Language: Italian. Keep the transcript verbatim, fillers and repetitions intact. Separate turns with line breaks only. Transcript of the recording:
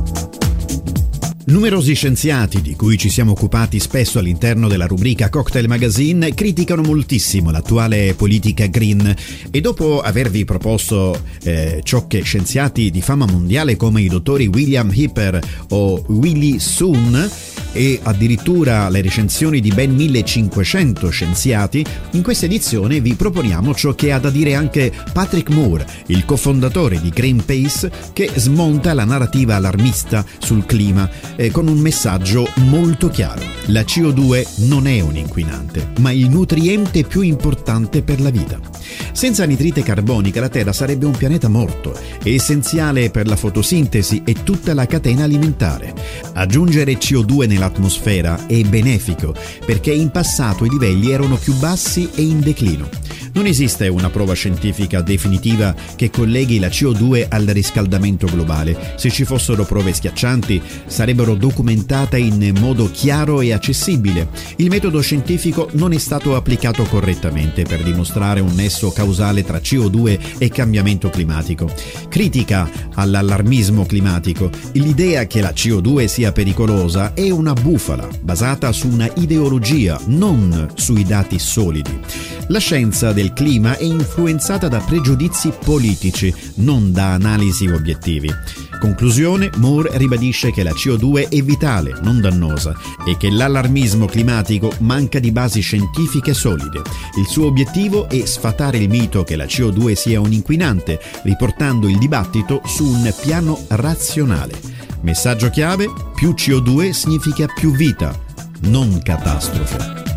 Numerosi scienziati, di cui ci siamo occupati spesso all'interno della rubrica Cocktail Magazine, criticano moltissimo l'attuale politica green e dopo avervi proposto eh, ciò che scienziati di fama mondiale come i dottori William Hipper o Willie Soon e addirittura le recensioni di ben millecinquecento scienziati, in questa edizione vi proponiamo ciò che ha da dire anche Patrick Moore, il cofondatore di Greenpeace, che smonta la narrativa allarmista sul clima eh, con un messaggio molto chiaro. La C O due non è un inquinante, ma il nutriente più importante per la vita. Senza anidride carbonica la Terra sarebbe un pianeta morto, è essenziale per la fotosintesi e tutta la catena alimentare. Aggiungere C O due nell'atmosfera è benefico perché in passato i livelli erano più bassi e in declino. Non esiste una prova scientifica definitiva che colleghi la C O due al riscaldamento globale. Se ci fossero prove schiaccianti, sarebbero documentate in modo chiaro e accessibile. Il metodo scientifico non è stato applicato correttamente per dimostrare un nesso causale tra C O due e cambiamento climatico. Critica all'allarmismo climatico. L'idea che la C O due sia pericolosa è una bufala basata su una ideologia, non sui dati solidi. La scienza del clima è influenzata da pregiudizi politici, non da analisi obiettivi. Conclusione, Moore ribadisce che la C O due è vitale, non dannosa, e che l'allarmismo climatico manca di basi scientifiche solide. Il suo obiettivo è sfatare il mito che la C O due sia un inquinante, riportando il dibattito su un piano razionale. Messaggio chiave: più C O due significa più vita, non catastrofe.